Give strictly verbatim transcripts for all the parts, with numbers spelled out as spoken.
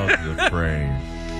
the frame.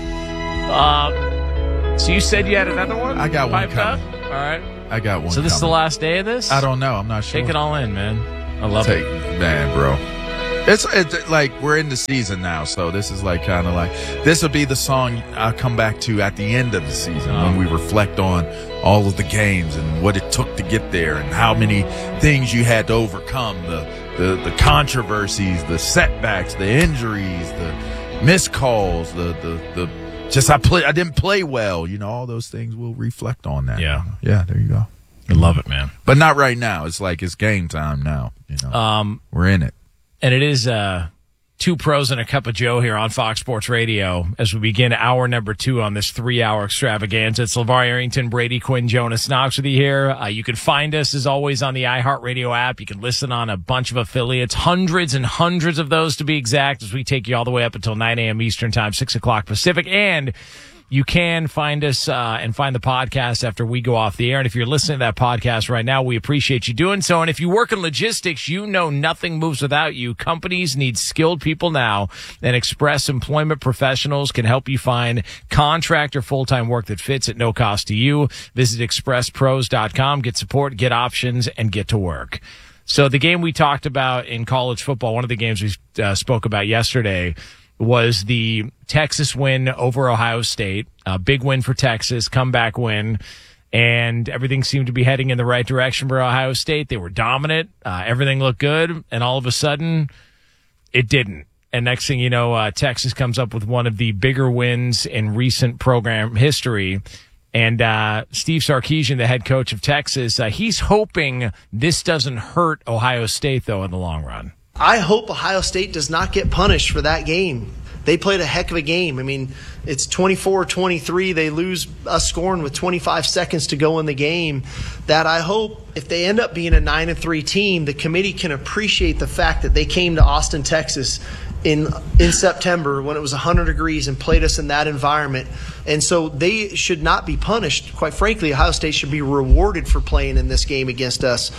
Um, so you said you had another one? I got one piped coming. up? All right. I got one So this coming. is the last day of this? I don't know. I'm not sure. Take it all in, man. I love Take, it. Man, bro. It's, it's like we're in the season now, so this is like kind of like this will be the song I'll come back to at the end of the season Oh. when we reflect on all of the games and what it took to get there and how many things you had to overcome, the the, the controversies, the setbacks, the injuries, the missed calls, the the, the just I play I didn't play well, you know, all those things. We'll reflect on that. Yeah. Yeah, there you go. I love it, man. But not right now. It's like it's game time now, you know. Um, we're in it. And it is uh, two pros and a cup of Joe here on Fox Sports Radio as we begin hour number two on this three-hour extravaganza. It's LeVar Arrington, Brady Quinn, Jonas Knox with you here. Uh, you can find us, as always, on the iHeartRadio app. You can listen on a bunch of affiliates, hundreds and hundreds of those to be exact, as we take you all the way up until nine a.m. Eastern Time, six o'clock Pacific. And you can find us uh, and find the podcast after we go off the air. And if you're listening to that podcast right now, we appreciate you doing so. And if you work in logistics, you know nothing moves without you. Companies need skilled people now, and Express Employment Professionals can help you find contract or full-time work that fits at no cost to you. Visit express pros dot com, get support, get options, and get to work. So the game we talked about in college football, one of the games we uh, spoke about yesterday, was the Texas win over Ohio State. A big win for Texas, comeback win, and everything seemed to be heading in the right direction for Ohio State. They were dominant. Uh, everything looked good, and all of a sudden, it didn't. And next thing you know, uh, Texas comes up with one of the bigger wins in recent program history. And uh, Steve Sarkisian, the head coach of Texas, uh, he's hoping this doesn't hurt Ohio State, though, in the long run. I hope Ohio State does not get punished for that game. They played a heck of a game. I mean, it's twenty-four twenty-three. They lose us scoring with twenty-five seconds to go in the game. That I hope if they end up being a nine and three team, the committee can appreciate the fact that they came to Austin, Texas in in September when it was one hundred degrees and played us in that environment. And so they should not be punished. Quite frankly, Ohio State should be rewarded for playing in this game against us.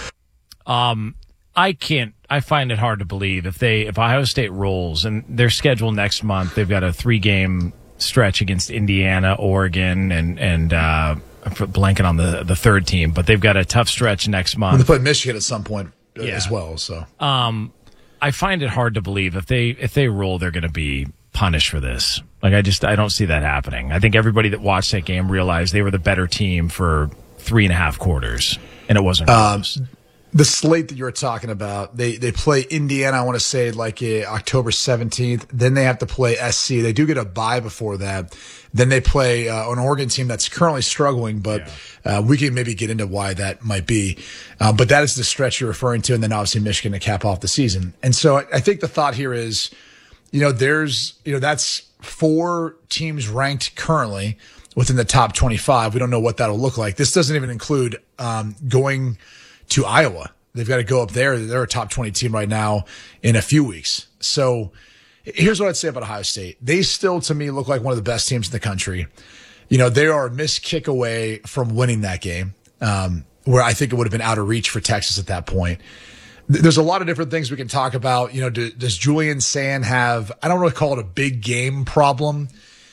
Um, I can't. I find it hard to believe if they if Ohio State rolls and their schedule next month, they've got a three game stretch against Indiana, Oregon, and and uh, I'm blanking on the the third team, but they've got a tough stretch next month. They play Michigan at some point Yeah. as well. So um, I find it hard to believe if they if they roll, they're going to be punished for this. Like I just I don't see that happening. I think everybody that watched that game realized they were the better team for three and a half quarters, and it wasn't close. Um, the slate that you were talking about, they they play Indiana, I want to say like uh, October seventeenth. Then they have to play S C. They do get a bye before that. Then they play uh, an Oregon team that's currently struggling, but yeah. uh, we can maybe get into why that might be. Uh, but that is the stretch you're referring to, and then obviously Michigan to cap off the season. And so I, I think the thought here is, you know, there's, you know, that's four teams ranked currently within the top twenty-five. We don't know what that'll look like. This doesn't even include um, going to Iowa. They've got to go up there. They're a top twenty team right now in a few weeks. So here's what I'd say about Ohio State. They still, to me, look like one of the best teams in the country. You know, they are a missed kick away from winning that game, um, where I think it would have been out of reach for Texas at that point. There's a lot of different things we can talk about. You know, do, does Julian Sand have, I don't really call it a big game problem,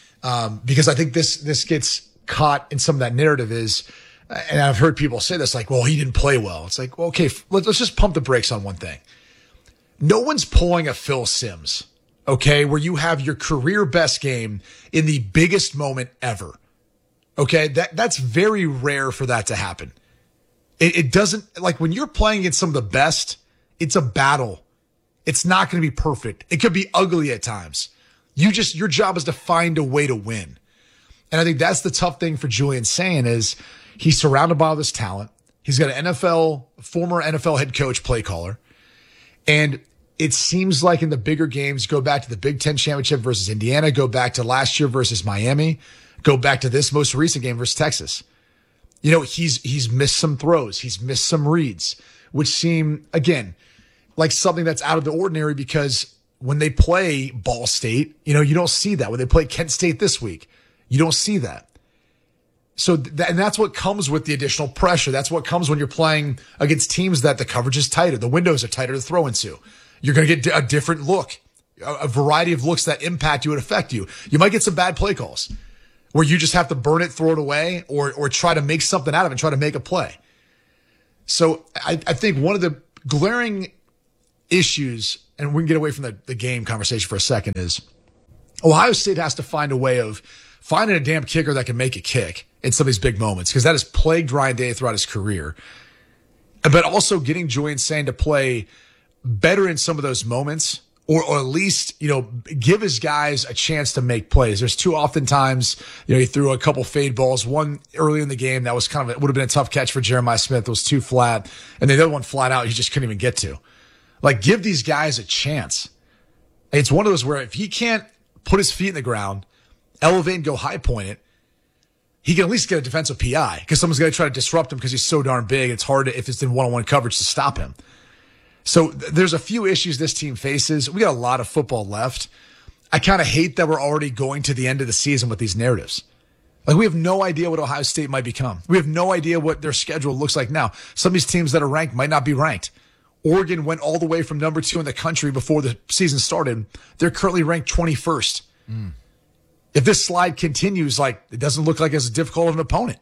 um, because I think this, this gets caught in some of that narrative is, and I've heard people say this, like, well, he didn't play well. It's like, well, okay, let's just pump the brakes on one thing. No one's pulling a Phil Simms, okay, where you have your career best game in the biggest moment ever. Okay, that that's very rare for that to happen. It, it doesn't, like when you're playing against some of the best, it's a battle. It's not going to be perfect. It could be ugly at times. You just, your job is to find a way to win. And I think that's the tough thing for Julian Sand is, he's surrounded by all this talent. He's got an N F L, former N F L head coach, play caller. And it seems like in the bigger games, go back to the Big Ten championship versus Indiana, go back to last year versus Miami, go back to this most recent game versus Texas. You know, he's, he's missed some throws. He's missed some reads, which seem, again, like something that's out of the ordinary because when they play Ball State, you know, you don't see that. When they play Kent State this week, you don't see that. So that, and that's what comes with the additional pressure. That's what comes when you're playing against teams that the coverage is tighter. The windows are tighter to throw into. You're going to get a different look a, a variety of looks that impact you and affect you. You might get some bad play calls where you just have to burn it, throw it away, or or try to make something out of it and try to make a play. So I, I think one of the glaring issues, and we can get away from the, the game conversation for a second, is Ohio State has to find a way of finding a damn kicker that can make a kick in some of these big moments, because that has plagued Ryan Day throughout his career. But also getting Julian Sain to play better in some of those moments, or, or at least, you know, give his guys a chance to make plays. There's too often times, you know, he threw a couple fade balls, one early in the game that was kind of, it would have been a tough catch for Jeremiah Smith. It was too flat. And the other one flat out, he just couldn't even get to. Like, give these guys a chance. It's one of those where if he can't put his feet in the ground, elevate and go high point it, he can at least get a defensive P I, because someone's going to try to disrupt him because he's so darn big. It's hard to, if it's in one-on-one coverage, to stop him. So th- there's a few issues this team faces. We got a lot of football left. I kind of hate that we're already going to the end of the season with these narratives. Like, we have no idea what Ohio State might become. We have no idea what their schedule looks like now. Some of these teams that are ranked might not be ranked. Oregon went all the way from number two in the country before the season started. They're currently ranked twenty-first. Mm. If this slide continues, like, it doesn't look like as difficult of an opponent.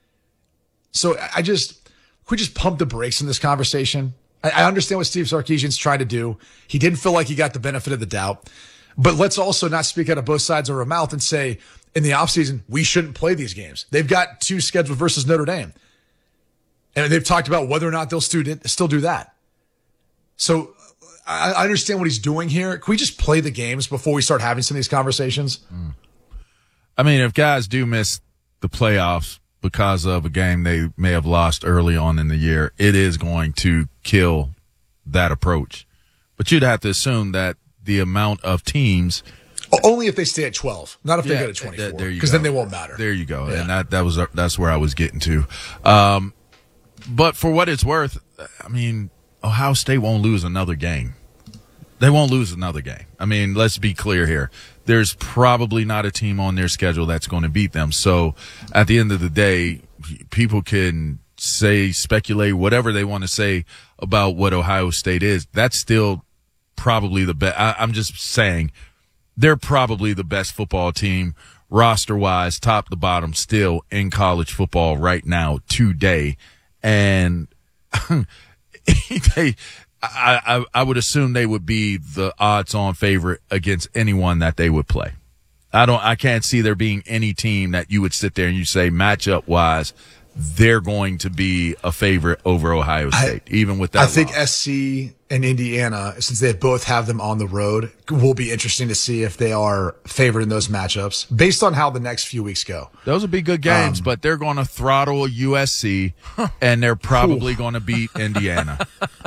So I just, could we just pump the brakes in this conversation? I, I understand what Steve Sarkisian's trying to do. He didn't feel like he got the benefit of the doubt. But let's also not speak out of both sides of our mouth and say, in the offseason, we shouldn't play these games. They've got two scheduled versus Notre Dame. And they've talked about whether or not they'll still do that. So I understand what he's doing here. Can we just play the games before we start having some of these conversations? Mm. I mean, if guys do miss the playoffs because of a game they may have lost early on in the year, it is going to kill that approach. But you'd have to assume that the amount of teams – only if they stay at twelve, not if yeah, they go to twenty-four, because then they won't matter. There you go. Yeah. And that, that was that's where I was getting to. Um, but for what it's worth, I mean, Ohio State won't lose another game. They won't lose another game. I mean, let's be clear here. There's probably not a team on their schedule that's going to beat them. So at the end of the day, people can say, speculate, whatever they want to say about what Ohio State is. That's still probably the best. I'm just saying they're probably the best football team roster-wise, top to bottom, still in college football right now, today. And they – I, I, I would assume they would be the odds-on favorite against anyone that they would play. I don't. I can't see there being any team that you would sit there and you say matchup-wise, they're going to be a favorite over Ohio State, I, even with that. I think loss. S C and Indiana, since they both have them on the road, will be interesting to see if they are favored in those matchups based on how the next few weeks go. Those will be good games, um, but they're going to throttle U S C, and they're probably going to beat Indiana.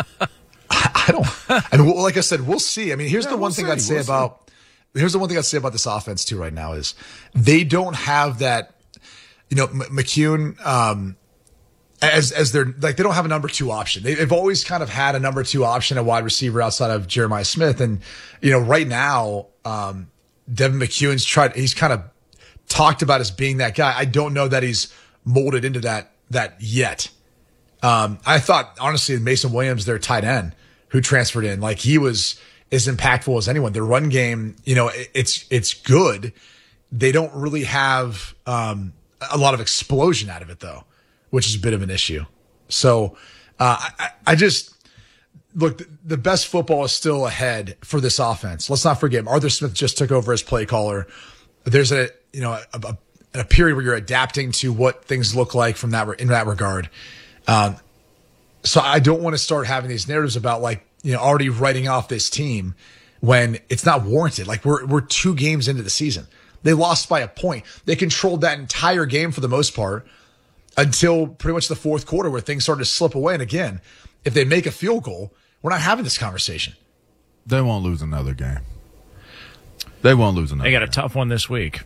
I don't, I mean, like I said, we'll see. I mean, here's yeah, the one we'll thing see. I'd say we'll about, see. here's the one thing I'd say about this offense too right now is they don't have that, you know, M- McCune, um, as, as their, like, they don't have a number two option. They, they've always kind of had a number two option, a wide receiver outside of Jeremiah Smith. And, you know, right now, um, Devin McCune's tried, he's kind of talked about as being that guy. I don't know that he's molded into that, that yet. Um, I thought, honestly, Mason Williams, their tight end, who transferred in, like, he was as impactful as anyone. Their run game, you know, it, it's it's good. They don't really have um, a lot of explosion out of it, though, which is a bit of an issue. So uh, I, I just look. The, the best football is still ahead for this offense. Let's not forget, Arthur Smith just took over as play caller. There's a you know a, a, a period where you're adapting to what things look like from that in that regard. Um, so I don't want to start having these narratives about, like, you know, already writing off this team when it's not warranted. Like, we're, we're two games into the season. They lost by a point. They controlled that entire game for the most part until pretty much the fourth quarter where things started to slip away. And again, if they make a field goal, we're not having this conversation. They won't lose another game. They won't lose another They got game. a tough one this week.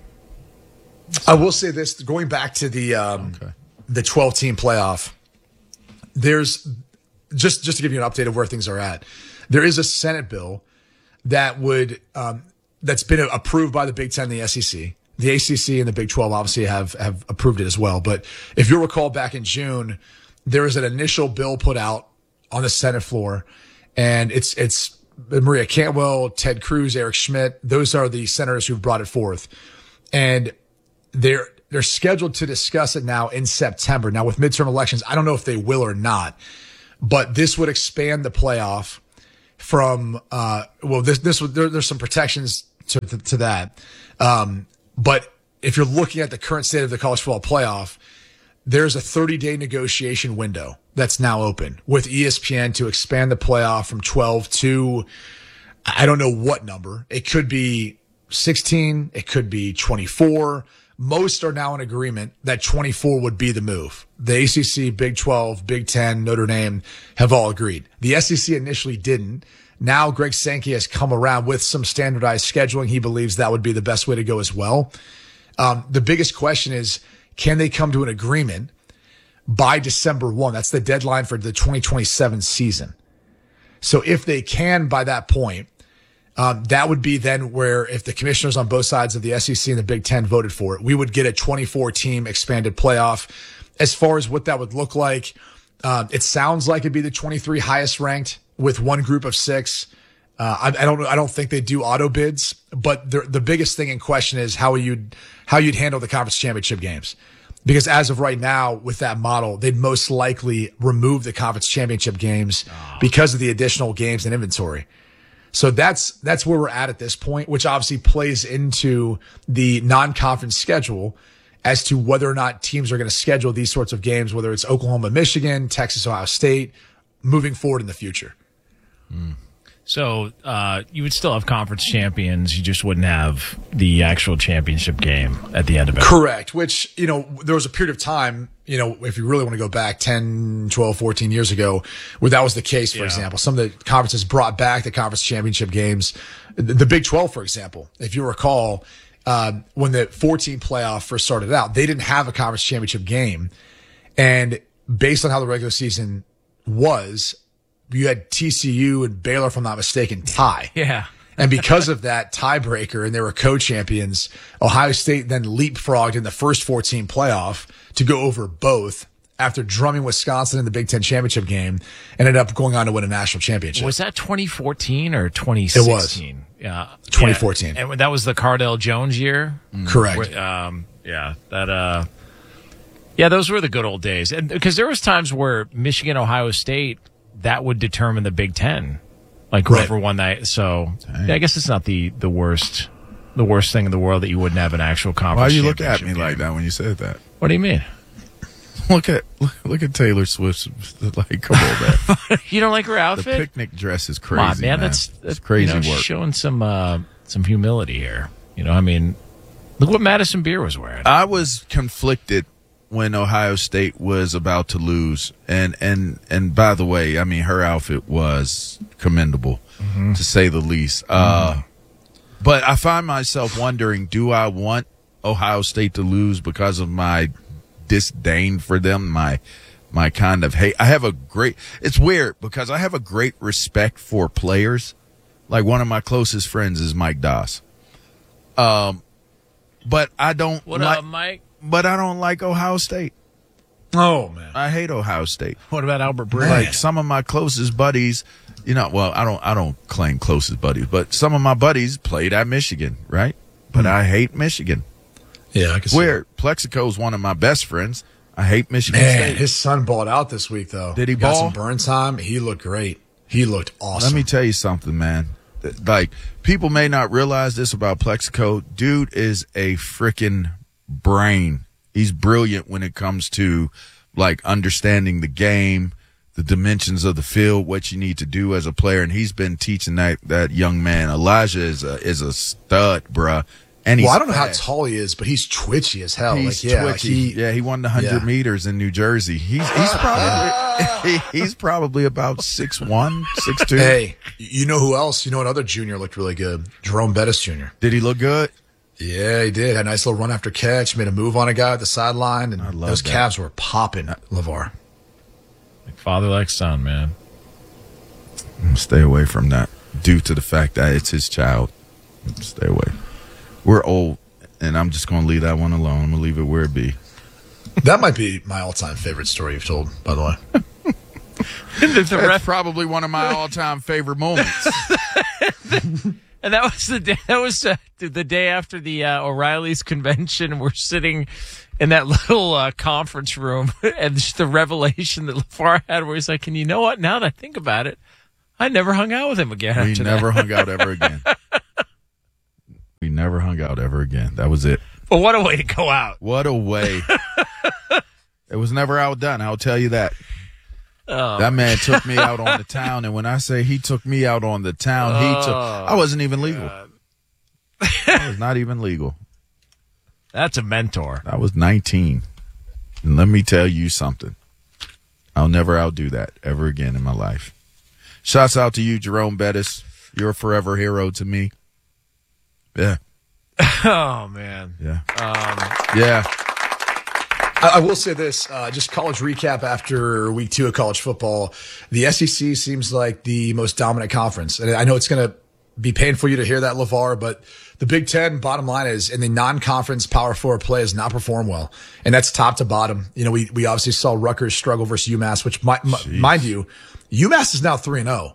I will say this, going back to the, um, okay. the twelve team playoff. There's just, just to give you an update of where things are at. There is a Senate bill that would, um, that's been approved by the Big Ten and the S E C. The A C C and the Big twelve obviously have, have approved it as well. But if you'll recall back in June, there was an initial bill put out on the Senate floor, and it's, it's Maria Cantwell, Ted Cruz, Eric Schmidt. Those are the senators who've brought it forth. And they're, they're scheduled to discuss it now in September. Now with midterm elections, I don't know if they will or not, but this would expand the playoff from, uh, well, this, this would, there, there's some protections to, to, to that. Um, but if you're looking at the current state of the college football playoff, there's a thirty day negotiation window that's now open with E S P N to expand the playoff from twelve to, I don't know what number. It could be sixteen. It could be twenty-four. Most are now in agreement that twenty-four would be the move. The A C C, Big twelve, Big ten, Notre Dame have all agreed. The S E C initially didn't. Now Greg Sankey has come around with some standardized scheduling. He believes that would be the best way to go as well. Um, the biggest question is, can they come to an agreement by December first? That's the deadline for the twenty twenty-seven season. So if they can by that point, um, that would be then where if the commissioners on both sides of the S E C and the Big Ten voted for it, we would get a twenty-four team expanded playoff. As far as what that would look like, um, it sounds like it'd be the twenty-three highest ranked with one group of six. Uh, I, I don't I don't think they do auto bids, but the, the biggest thing in question is how you'd, how you'd handle the conference championship games. Because as of right now, with that model, they'd most likely remove the conference championship games oh. because of the additional games and inventory. So that's, that's where we're at at this point, which obviously plays into the non-conference schedule as to whether or not teams are going to schedule these sorts of games, whether it's Oklahoma, Michigan, Texas, Ohio State, moving forward in the future. Mm. So uh, you would still have conference champions. You just wouldn't have the actual championship game at the end of it. Correct. Which, you know, there was a period of time, you know, if you really want to go back ten, twelve, fourteen years ago, where that was the case, for yeah. example. Some of the conferences brought back the conference championship games. The Big twelve, for example, if you recall, uh, when the fourteen playoff first started out, they didn't have a conference championship game. And based on how the regular season was, you had T C U and Baylor, if I'm not mistaken, tie. Yeah. And because of that tiebreaker, and they were co-champions, Ohio State then leapfrogged in the first fourteen playoff to go over both after drumming Wisconsin in the Big Ten championship game, and ended up going on to win a national championship. Was that twenty fourteen or twenty sixteen? It was. Yeah. twenty fourteen. Yeah. And that was the Cardell Jones year? Correct. Um, yeah. That, uh, yeah, those were the good old days. And because there was times where Michigan, Ohio State, that would determine the Big Ten, like whoever right. won that. So yeah, I guess it's not the, the worst, the worst thing in the world that you wouldn't have an actual conference. Why you look at me game. like that when you said that? What do you mean? Look at look at Taylor Swift's like. Come on, man. You don't like her outfit? The picnic dress is crazy, Come on, man. man. That's, that's it's crazy you know, work. Showing some uh, some humility here. You know, I mean, look what Madison Beer was wearing. I was conflicted when Ohio State was about to lose. And, and, and by the way, I mean, her outfit was commendable, mm-hmm. to say the least. Mm-hmm. Uh, but I find myself wondering, do I want Ohio State to lose because of my disdain for them, my, my kind of hate? I have a great, it's weird because I have a great respect for players. Like one of my closest friends is Mike Doss. Um, but I don't What like, up, Mike? But I don't like Ohio State. Oh, man. I hate Ohio State. What about Albert Breer? Like some of my closest buddies, you know, well, I don't I don't claim closest buddies, but some of my buddies played at Michigan, right? But mm. I hate Michigan. Yeah, I can see Where Plexico is one of my best friends. I hate Michigan Man, State. his son balled out this week, though. Did he Got ball? some burn time. He looked great. He looked awesome. Let me tell you something, man. Like, people may not realize this about Plexico. Dude is a freaking brain. He's brilliant when it comes to, like, understanding the game, the dimensions of the field, what you need to do as a player. And he's been teaching that, that young man. Elijah is a, is a stud, bruh. And he's well, I don't know fast. how tall he is, but he's twitchy as hell. He's like, yeah, twitchy. He, yeah, he won the hundred yeah. meters in New Jersey. He's he's probably he's probably about six one, six two. Hey, you know who else? You know another junior looked really good? Jerome Bettis Junior Did he look good? Yeah, he did. Had a nice little run after catch. Made a move on a guy at the sideline, and those that. calves were popping. LeVar. Like father like son, man. Stay away from that, due to the fact that it's his child. Stay away. We're old, and I'm just going to leave that one alone. I'm going to leave it where it be. That might be my all-time favorite story you've told, by the way. the That's ref- probably one of my all-time favorite moments. And that was the day. That was uh, the day after the uh, O'Reilly's convention. We're sitting in that little uh, conference room, and just the revelation that LeVar had, where he's like, "And you know what? Now that I think about it, I never hung out with him again." We after never that. hung out ever again. We never hung out ever again. That was it. But what a way to go out! What a way. It was never outdone. I'll tell you that. Oh. That man took me out on the town, and when I say he took me out on the town, he took. I wasn't even legal. I was not even legal. That's a mentor. I was nineteen, and let me tell you something. I'll never outdo that ever again in my life. Shouts out to you, Jerome Bettis. You're a forever hero to me. Yeah, Oh man. yeah, Um, yeah. I, I will say this, uh, just college recap after week two of college football. The S E C seems like the most dominant conference. And I know it's going to be painful for you to hear that, LeVar, but the Big Ten, bottom line is, in the non-conference Power Four play has not performed well. And that's top to bottom. You know, we, we obviously saw Rutgers struggle versus UMass, which, mi- mi- mind you, UMass is now three and oh.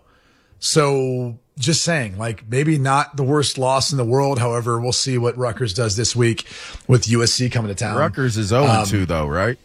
So just saying, like, maybe not the worst loss in the world. However, we'll see what Rutgers does this week with U S C coming to town. Rutgers is oh and two, though, right?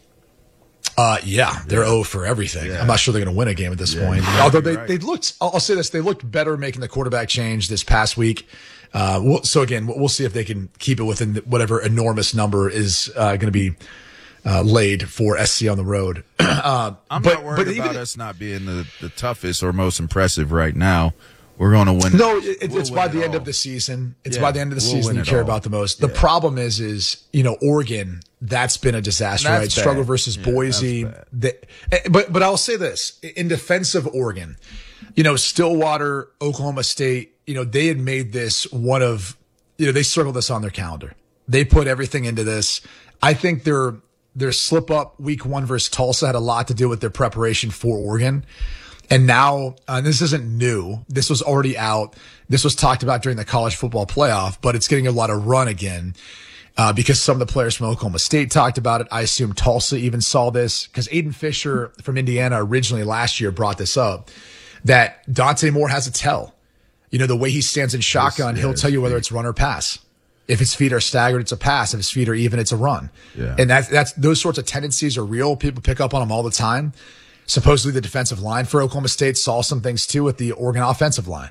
Uh, yeah, they're oh for everything. Yeah. I'm not sure they're going to win a game at this Yeah, point. you might Although be they, right. they looked, I'll, I'll say this, they looked better making the quarterback change this past week. Uh, we'll, so again, we'll, we'll see if they can keep it within whatever enormous number is, uh, going to be, uh, laid for S C on the road. uh, I'm but, not worried but about even, us not being the, the toughest or most impressive right now. We're going to win. No, it, We'll it's win by it the end all. of the season. It's Yeah, by the end of the we'll season win you it care all. about the most. The Yeah. problem is, is, you know, Oregon, that's been a disaster, That's right? bad. Struggle versus Yeah, Boise. that's They- eh, but, but I'll say this in defense of Oregon, you know, Stillwater, Oklahoma State, you know, they had made this one of, you know, they circled this on their calendar. They put everything into this. I think their, their slip up week one versus Tulsa had a lot to do with their preparation for Oregon. And now, uh, this isn't new. This was already out. This was talked about during the college football playoff, but it's getting a lot of run again, uh, because some of the players from Oklahoma State talked about it. I assume Tulsa even saw this because Aiden Fisher from Indiana originally last year brought this up, that Dante Moore has a tell. You know, the way he stands in shotgun, yeah, he'll his tell you whether feet. it's run or pass. If his feet are staggered, it's a pass. If his feet are even, it's a run. Yeah. And that's, that's, those sorts of tendencies are real. People pick up on them all the time. Supposedly the defensive line for Oklahoma State saw some things too with the Oregon offensive line.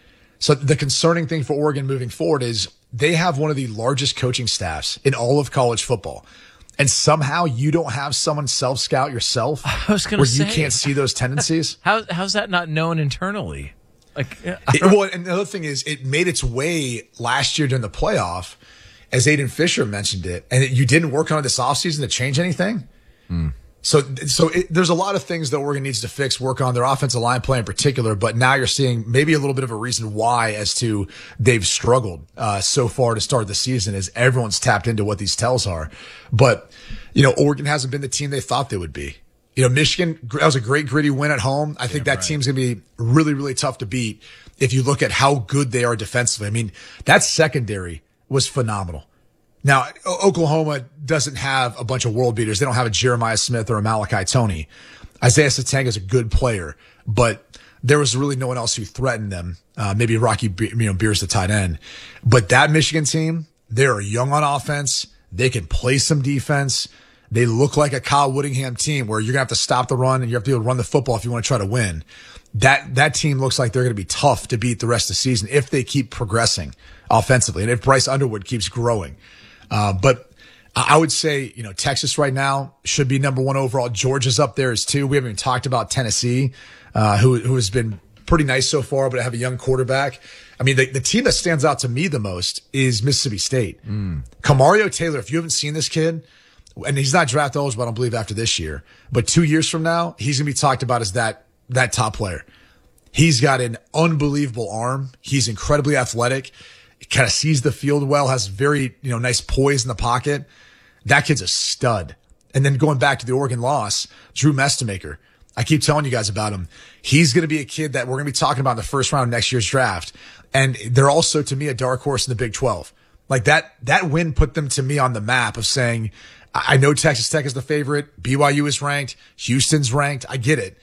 So the concerning thing for Oregon moving forward is they have one of the largest coaching staffs in all of college football. And somehow you don't have someone self-scout yourself I was gonna where say. you can't see those tendencies. How how's that not known internally? Like, yeah, It, well, and the other thing is, it made its way last year during the playoff, as Aiden Fisher mentioned it, and it, you didn't work on it this offseason to change anything. Hmm. So, so it, there's a lot of things that Oregon needs to fix, work on their offensive line play in particular. But now you're seeing maybe a little bit of a reason why, as to they've struggled uh, so far to start the season, is everyone's tapped into what these tells are. But you know, Oregon hasn't been the team they thought they would be. You know, Michigan, that was a great gritty win at home. I think that right. team's going to be really, really tough to beat if you look at how good they are defensively. I mean, that secondary was phenomenal. Now, O- Oklahoma doesn't have a bunch of world beaters. They don't have a Jeremiah Smith or a Malachi Toney. Isaiah Satang is a good player, but there was really no one else who threatened them. Uh, maybe Rocky, Be- you know, Beers, the tight end. But that Michigan team, they are young on offense. They can play some defense. They look like a Kyle Whittingham team where you're going to have to stop the run and you have to be able to run the football if you want to try to win. That, that team looks like they're going to be tough to beat the rest of the season if they keep progressing offensively and if Bryce Underwood keeps growing. Uh, but I would say, you know, Texas right now should be number one overall. Georgia's up there as two. We haven't even talked about Tennessee, uh, who, who has been pretty nice so far, but I have a young quarterback. I mean, the, the team that stands out to me the most is Mississippi State. Mm. Kamario Taylor, if you haven't seen this kid, and he's not draft eligible, I don't believe, after this year, but two years from now, he's going to be talked about as that, that top player. He's got an unbelievable arm. He's incredibly athletic. He kind of sees the field well, has very, you know, nice poise in the pocket. That kid's a stud. And then going back to the Oregon loss, Drew Mestemaker. I keep telling you guys about him. He's going to be a kid that we're going to be talking about in the first round of next year's draft. And they're also, to me, a dark horse in the Big twelve. Like that, that win put them to me on the map of saying, I know Texas Tech is the favorite. B Y U is ranked. Houston's ranked. I get it.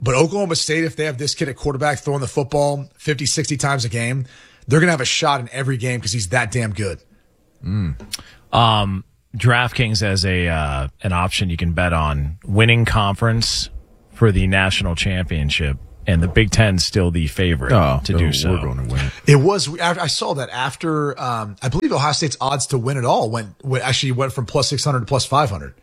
But Oklahoma State, if they have this kid at quarterback throwing the football fifty, sixty times a game, they're going to have a shot in every game because he's that damn good. Mm. Um, DraftKings as a uh, an option you can bet on winning conference for the national championship, and the Big Ten's still the favorite oh, to do so. We're going to win. It was. I saw that after. Um, I believe Ohio State's odds to win it all went actually went from plus six hundred to plus five hundred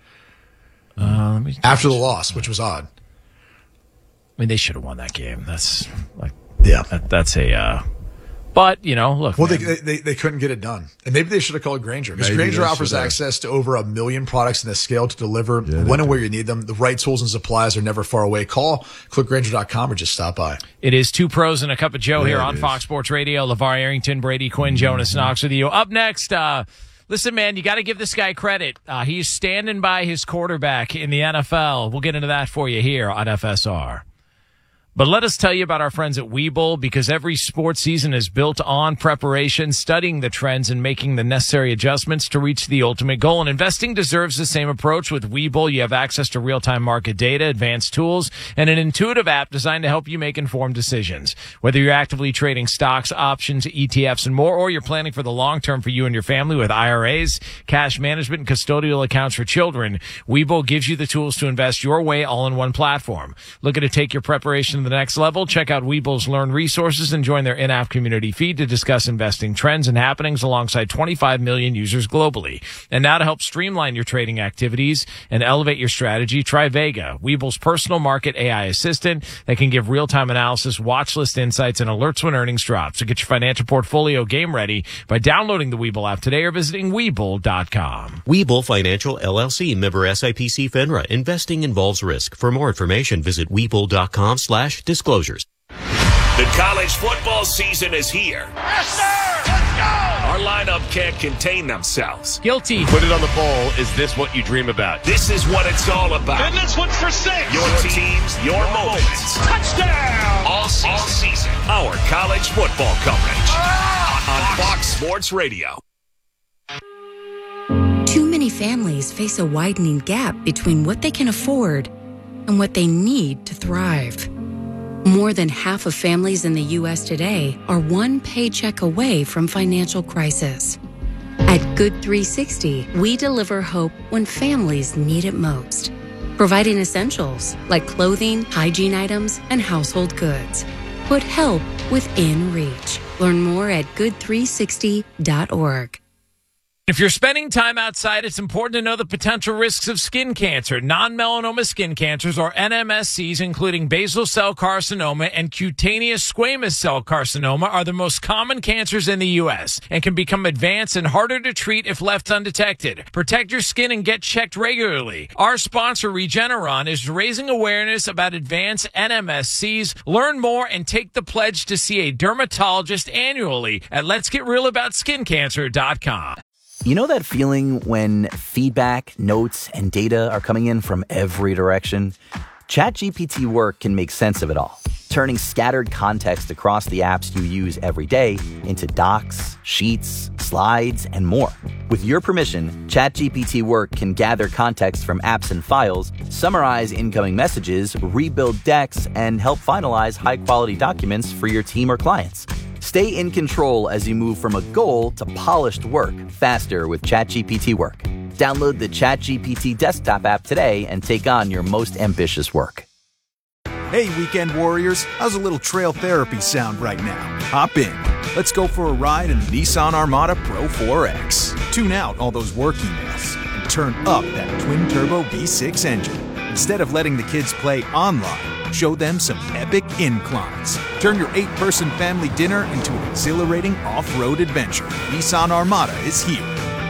uh, let me after the loss, which was odd. I mean, they should have won that game. That's like, yeah, that, that's a. Uh, but you know, look. Well, man, they, they they couldn't get it done, and maybe they should have called Grainger because Maybe Grainger they offers should have. access to over a million products in the scale to deliver Yeah, when and do. where you need them. The right tools and supplies are never far away. Call click Grainger dot com or just stop by. It is Two Pros and a Cup of Joe Yeah, here it on is. Fox Sports Radio. LeVar Arrington, Brady Quinn, Jonas Knox with you. Up next, uh, listen, man, you got to give this guy credit. Uh, he's standing by his quarterback in the N F L. We'll get into that for you here on F S R. But let us tell you about our friends at Webull, because every sports season is built on preparation, studying the trends, and making the necessary adjustments to reach the ultimate goal. And investing deserves the same approach. With Webull, you have access to real-time market data, advanced tools, and an intuitive app designed to help you make informed decisions. Whether you're actively trading stocks, options, E T Fs, and more, or you're planning for the long term for you and your family with I R As, cash management, and custodial accounts for children, Webull gives you the tools to invest your way all in one platform. Looking to take your preparation to the next level? Check out Webull's Learn resources and join their in-app community feed to discuss investing trends and happenings alongside twenty-five million users globally. And now to help streamline your trading activities and elevate your strategy, try Vega, Webull's personal market A I assistant that can give real-time analysis, watch list insights, and alerts when earnings drop. So get your financial portfolio game ready by downloading the Webull app today or visiting Webull dot com. Webull Financial, L L C, member S I P C FINRA. Investing involves risk. For more information, visit Webull dot com slash disclosures. The college football season is here. Yes, sir! Let's go! Our lineup can't contain themselves. Guilty. Put it on the bowl. Is this what you dream about? This is what it's all about. And this one's for six! Your teams, your moments. Touchdown! All season. All season. Our college football coverage. Ah! On Fox Sports Radio. Too many families face a widening gap between what they can afford and what they need to thrive. More than half of families in the U S today are one paycheck away from financial crisis. At Good three sixty, we deliver hope when families need it most, providing essentials like clothing, hygiene items, and household goods. Put help within reach. Learn more at good three sixty dot org. If you're spending time outside, it's important to know the potential risks of skin cancer. Non-melanoma skin cancers, or N M S Cs, including basal cell carcinoma and cutaneous squamous cell carcinoma, are the most common cancers in the U S and can become advanced and harder to treat if left undetected. Protect your skin and get checked regularly. Our sponsor, Regeneron, is raising awareness about advanced N M S Cs. Learn more and take the pledge to see a dermatologist annually at lets get real about skin cancer dot com. You know that feeling when feedback, notes, and data are coming in from every direction? ChatGPT Work can make sense of it all, turning scattered context across the apps you use every day into docs, sheets, slides, and more. With your permission, ChatGPT Work can gather context from apps and files, summarize incoming messages, rebuild decks, and help finalize high-quality documents for your team or clients. Stay in control as you move from a goal to polished work faster with ChatGPT Work. Download the ChatGPT desktop app today and take on your most ambitious work. Hey, weekend warriors, how's a little trail therapy sound right now? Hop in. Let's go for a ride in the Nissan Armada Pro four X. Tune out all those work emails and turn up that twin-turbo V six engine. Instead of letting the kids play online, show them some epic inclines. Turn your eight-person family dinner into an exhilarating off-road adventure. Nissan Armada is here.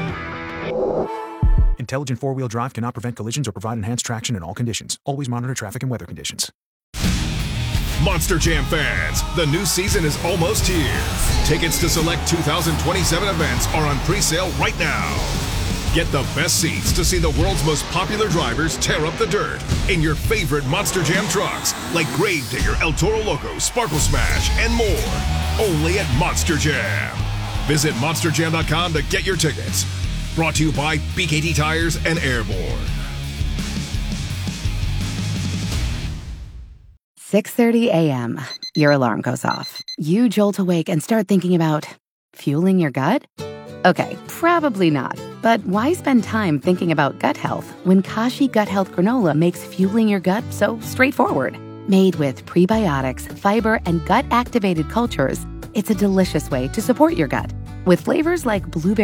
Intelligent four-wheel drive cannot prevent collisions or provide enhanced traction in all conditions. Always monitor traffic and weather conditions. Monster Jam fans, the new season is almost here. Tickets to select two thousand twenty-seven events are on pre-sale right now. Get the best seats to see the world's most popular drivers tear up the dirt in your favorite Monster Jam trucks, like Gravedigger, El Toro Loco, Sparkle Smash, and more. Only at Monster Jam. Visit monster jam dot com to get your tickets. Brought to you by B K T Tires and Airborne. six thirty a.m., your alarm goes off. You jolt awake and start thinking about fueling your gut? Okay, probably not. But why spend time thinking about gut health when Kashi Gut Health Granola makes fueling your gut so straightforward? Made with prebiotics, fiber, and gut-activated cultures, it's a delicious way to support your gut. With flavors like blueberry